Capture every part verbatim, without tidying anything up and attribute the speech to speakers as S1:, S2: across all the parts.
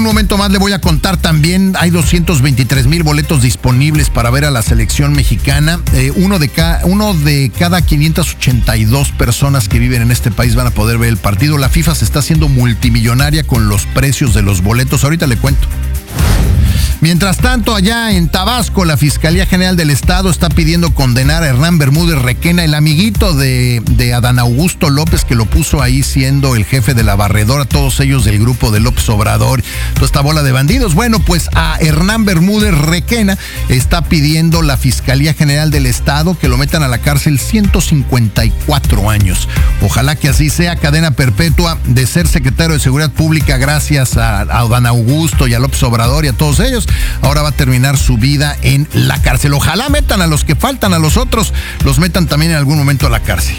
S1: un momento más le voy a contar también, hay doscientos veintitrés mil boletos disponibles para ver a la selección mexicana. Eh, uno, de ca- uno de cada quinientas ochenta y dos personas que viven en este país van a poder ver el partido. La FIFA se está haciendo multimillonaria con los precios de los boletos. Ahorita le cuento. Mientras tanto, allá en Tabasco, la Fiscalía General del Estado está pidiendo condenar a Hernán Bermúdez Requena, el amiguito de, de Adán Augusto López, que lo puso ahí siendo el jefe de la barredora, todos ellos del grupo de López Obrador, toda esta bola de bandidos. Bueno, pues a Hernán Bermúdez Requena está pidiendo la Fiscalía General del Estado que lo metan a la cárcel ciento cincuenta y cuatro años. Ojalá que así sea, cadena perpetua de ser secretario de Seguridad Pública gracias a, a Adán Augusto y a López Obrador y a todos ellos. Ahora va a terminar su vida en la cárcel. Ojalá metan a los que faltan, a los otros, los metan también en algún momento a la cárcel.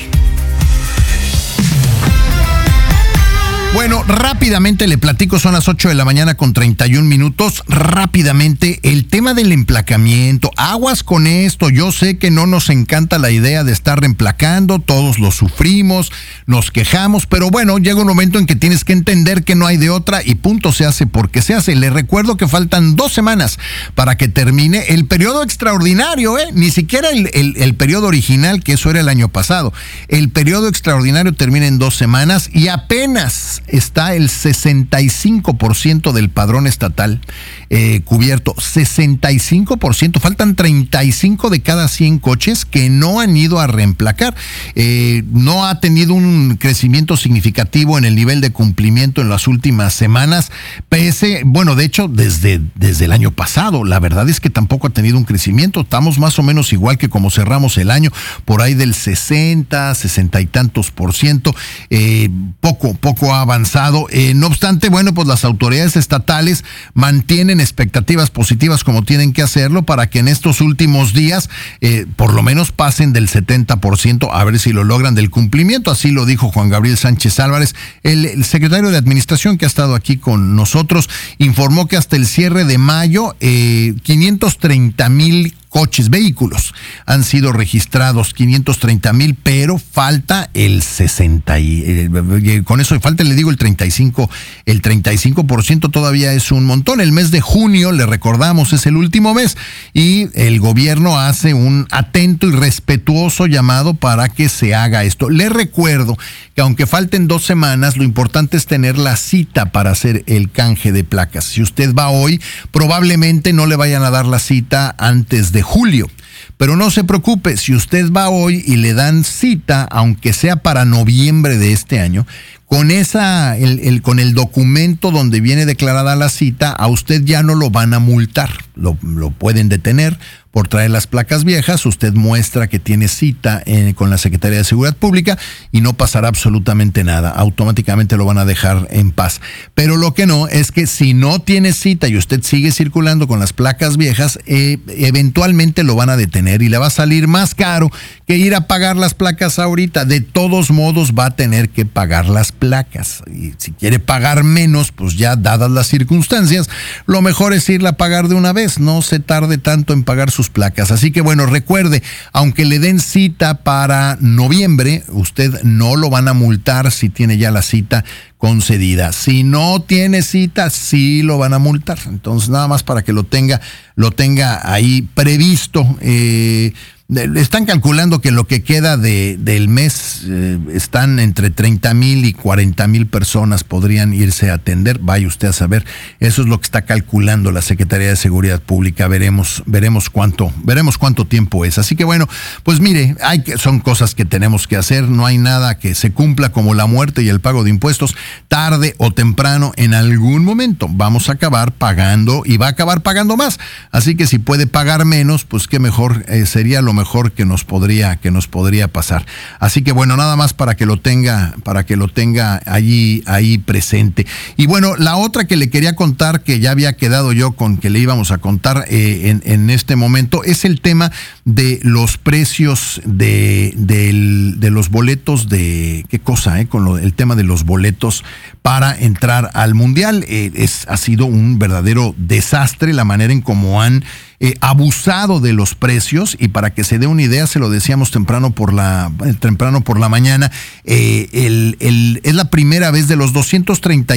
S1: Bueno, rápidamente le platico, son las ocho de la mañana con treinta y un minutos. Rápidamente, el tema del emplacamiento. Aguas con esto. Yo sé que no nos encanta la idea de estar reemplacando, todos lo sufrimos, nos quejamos, pero bueno, llega un momento en que tienes que entender que no hay de otra y punto, se hace porque se hace. Les recuerdo que faltan dos semanas para que termine el periodo extraordinario, ¿eh? Ni siquiera el, el, el periodo original, que eso era el año pasado. El periodo extraordinario termina en dos semanas y apenas está el sesenta y cinco por ciento del padrón estatal eh, cubierto. sesenta y cinco por ciento. Faltan treinta y cinco de cada cien coches que no han ido a reemplacar. Eh, no ha tenido un crecimiento significativo en el nivel de cumplimiento en las últimas semanas. Pese, bueno, de hecho, desde, desde el año pasado, la verdad es que tampoco ha tenido un crecimiento. Estamos más o menos igual que como cerramos el año, por ahí del sesenta, sesenta y tantos por ciento. Eh, poco, poco ha avanzado. Eh, no obstante, bueno, pues las autoridades estatales mantienen expectativas positivas como tienen que hacerlo para que en estos últimos días eh, por lo menos pasen del setenta por ciento, a ver si lo logran del cumplimiento. Así lo dijo Juan Gabriel Sánchez Álvarez, el, el secretario de Administración que ha estado aquí con nosotros, informó que hasta el cierre de mayo eh, quinientos treinta mil coches, vehículos han sido registrados, quinientos treinta mil, pero falta el sesenta y eh, con eso falta, le digo, el treinta y cinco, el treinta y cinco por ciento todavía es un montón. El mes de junio, le recordamos, es el último mes y el gobierno hace un atento y respetuoso llamado para que se haga esto. Le recuerdo que aunque falten dos semanas, lo importante es tener la cita para hacer el canje de placas. Si usted va hoy, probablemente no le vayan a dar la cita antes de julio. Pero no se preocupe, si usted va hoy y le dan cita, aunque sea para noviembre de este año, con esa, el, el, con el documento donde viene declarada la cita, a usted ya no lo van a multar, lo, lo pueden detener por traer las placas viejas. Usted muestra que tiene cita en, con la Secretaría de Seguridad Pública y no pasará absolutamente nada, automáticamente lo van a dejar en paz. Pero lo que no es que si no tiene cita y usted sigue circulando con las placas viejas, eh, eventualmente lo van a detener y le va a salir más caro que ir a pagar las placas ahorita. De todos modos va a tener que pagar las placas y si quiere pagar menos, pues ya dadas las circunstancias, lo mejor es irla a pagar de una vez, no se tarde tanto en pagar sus placas. Así que bueno, recuerde, aunque le den cita para noviembre, usted no lo van a multar si tiene ya la cita concedida. Si no tiene cita, sí lo van a multar. Entonces, nada más para que lo tenga, lo tenga ahí previsto. Eh, Están calculando que lo que queda de, del mes eh, están entre treinta mil y cuarenta mil personas podrían irse a atender. Vaya usted a saber, eso es lo que está calculando la Secretaría de Seguridad Pública. Veremos, veremos cuánto, veremos cuánto tiempo es. Así que bueno, pues mire, hay que, son cosas que tenemos que hacer. No hay nada que se cumpla como la muerte y el pago de impuestos. Tarde o temprano, en algún momento, vamos a acabar pagando y va a acabar pagando más. Así que si puede pagar menos, pues qué mejor eh, sería lo mejor que nos podría que nos podría pasar. Así que bueno, nada más para que lo tenga para que lo tenga allí ahí presente. Y bueno, la otra que le quería contar, que ya había quedado yo con que le íbamos a contar eh, en, en este momento, es el tema de los precios de del, de los boletos de qué cosa eh con lo, el tema de los boletos para entrar al mundial. Eh, es ha sido un verdadero desastre la manera en cómo han Eh, abusado de los precios. Y para que se dé una idea, se lo decíamos temprano por la temprano por la mañana, eh, el, el, es la primera vez de los doscientos treinta